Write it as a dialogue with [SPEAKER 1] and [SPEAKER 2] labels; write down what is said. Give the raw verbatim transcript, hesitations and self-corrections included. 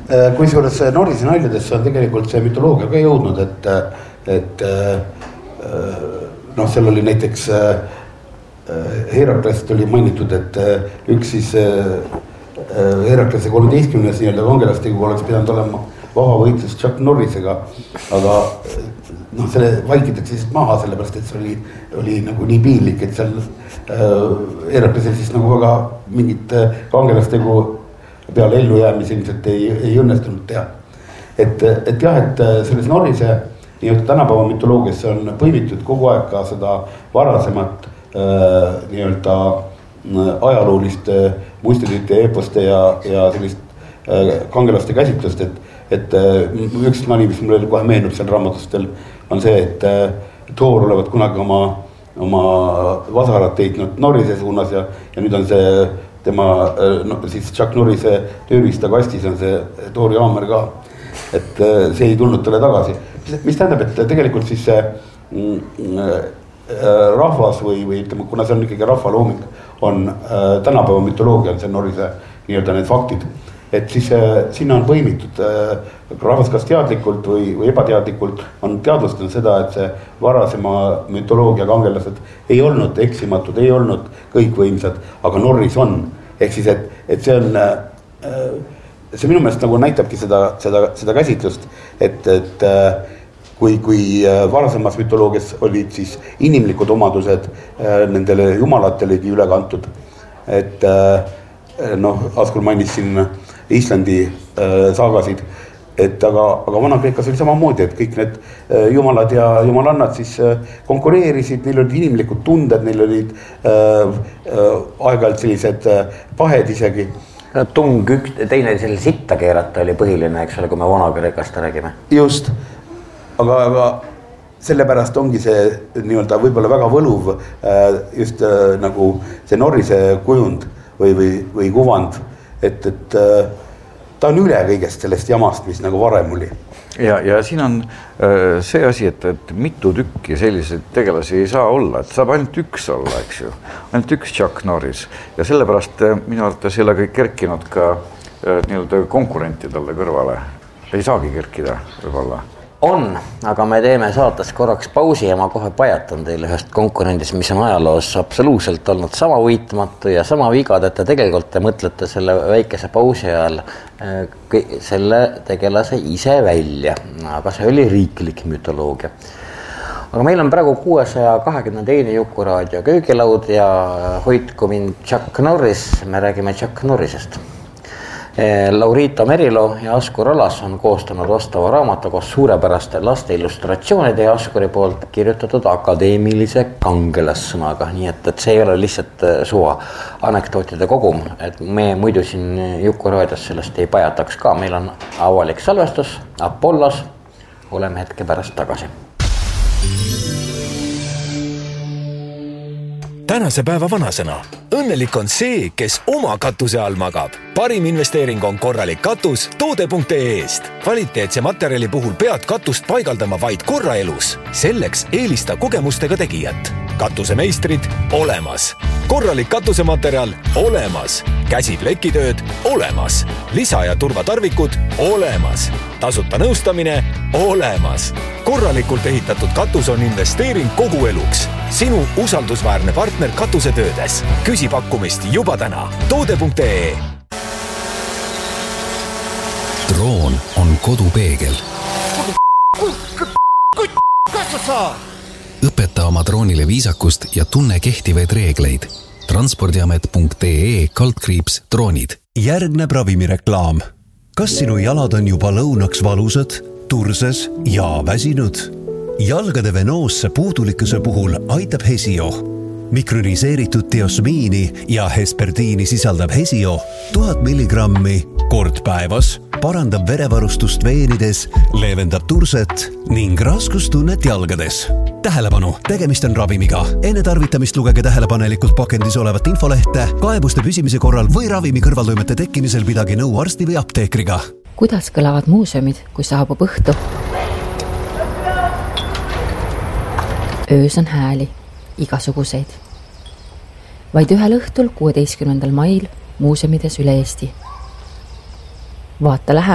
[SPEAKER 1] kui suures Norrise naljadesse on tegelikult see mütoloogia ka jõudnud, et, et noh, seal oli näiteks Heraklesest oli mainitud, et üks siis Heraklese kolmeteistkümnes nii-öelda kangelastega oleks pidanud olema vaba võitlus Chuck Norrisega, aga noh, selle vaikitakse siis maha, sellepärast et see oli, oli nagu nii piinlik, et seal Heraklesel siis nagu väga mingit kangelastegu peale ellu jäämise ilmselt ei, ei õnnestunud teha. Et, et jah, et selles Norrise nii-öelda tänapäeva mütoloogiasse on põimitud kogu aeg ka seda varasemat äh, nii-öelda ajaloolist muistrite, eeposte ja, ja sellist äh, kangelaste käsitlust, et, et äh, üks nali, mis mulle kohe meenub seal raamatostel, on see, et äh, Thor olevat kunagi oma, oma vasarat teidnud Norrise suunas ja, ja nüüd on see tema no, siis Chuck Norrise tööriista kastis on see Thori haamer ka, et see ei tulnud talle tagasi. Mis tähendab, et tegelikult siis see rahvas või, või ütleme, kuna see on ikkagi rahvalooming, on tänapäeva mütoloogia, on see Norrise nii-öelda need faktid, et siis sinna on põimitud rahvas kas teadlikult või, või ebateadlikult on teadvustanud seda, et see varasema mütoloogia kangelased ei olnud eksimatud, ei olnud kõikvõimsad, aga Norris on. Ehk siis, et, et see on, see minu meelest nagu näitabki seda, seda, seda käsitlust, et, et kui, kui varasemas mütoloogias olid siis inimlikud omadused nendele jumalatelegi üle kantud, et noh, Askur mainis siin Islandi saagasid, et aga, aga Vana-Kreekas oli samamoodi, et kõik need jumalad ja jumalannad siis konkureerisid, neil olid inimlikud tunded, neil olid äh, äh, aeg-ajalt sellised pahed isegi.
[SPEAKER 2] Tung üks, teine selle sitta keerata oli põhiline, eks ole, kui me Vana-Kreekast räägime.
[SPEAKER 1] Just, aga, aga sellepärast ongi see nii-öelda võib-olla väga võluv äh, just äh, nagu see Norrise kujund või, või, või kuvand, et, et äh, ta on üle kõigest sellest jamast, mis nagu varem oli.
[SPEAKER 3] Ja, ja siin on äh, see asi, et, et mitu tükki selliseid tegelasi ei saa olla, et saab ainult üks olla, eks ju. Ainult üks Chuck Norris. Ja sellepärast äh, minu arvates ei ole kõik kerkinud ka äh, nii-öelda konkurentidele kõrvale. Ei saagi kerkida võib-olla.
[SPEAKER 2] On, aga me teeme saates korraks pausi ja ma kohe pajatan teile ühest konkurendist, mis on ajaloos absoluutselt olnud sama võitmatu ja sama vigad, et te tegelikult te mõtlete selle väikese pausi ajal selle tegelase ise välja, aga see oli riiklik mütoloogia. Aga meil on praegu kuuesaja kahekümne teine Jukuraadio köögilaud ja hoidku mind Chuck Norris, me räägime Chuck Norrisest. Laurita Merilo ja Askur Alas on koostanud vastava raamatu koos suurepäraste laste illustratsioonide ja Askuri poolt kirjutatud akadeemilise kangelassõnaga, nii et, et see ei ole lihtsalt suva anekdootide kogum, et me muidu siin Jukuraadios sellest ei pajataks ka, meil on avalik salvestus Apollos, oleme hetke pärast tagasi.
[SPEAKER 4] Tänase päeva vanasõna. Õnnelik on see, kes oma katuse all magab. Parim investeering on korralik katus toode punkt ee-st. Kvaliteetse materjali puhul pead katust paigaldama vaid korra elus. Selleks eelista kogemustega tegijat. Katusemeistrid olemas. Korralik katusematerjal olemas. Käsiplekitööd olemas. Lisa- ja turvatarvikud olemas. Tasuta nõustamine olemas. Korralikult ehitatud katus on investeering kogu eluks. Sinu usaldusväärne partner katusetöödes. Küsi pakkumist juba täna. toode punkt ee.
[SPEAKER 5] Droon on kodupeegel.
[SPEAKER 4] Kas sa saad?
[SPEAKER 5] Õpeta oma droonile viisakust ja tunne kehtivaid reegleid. transpordiamet punkt ee kaldkriips droonid.
[SPEAKER 6] Järgneb ravimireklaam. Kas sinu jalad on juba lõunaks valusad, turses ja väsinud? Jalgade venoosse puudulikkuse puhul aitab Hesio. Mikroniseeritud diosmiini ja hesperdiini sisaldab Hesio tuhat milligrammi kord päevas, parandab verevarustust veenides, leevendab turset ning raskustunnet jalgades. Tähelepanu, tegemist on ravimiga. Enne tarvitamist lugege tähelepanelikult pakendis olevat infolehte, kaebuste püsimise korral või ravimi kõrvaltoimete tekkimisel pidage nõu arsti või apteekriga.
[SPEAKER 7] Kuidas kõlavad muuseumid, kui saabub õhtu? Öös on hääli, igasuguseid. Vaid ühel õhtul kuueteistkümnendal mail muuseumides üle Eesti. Vaata lähemalt.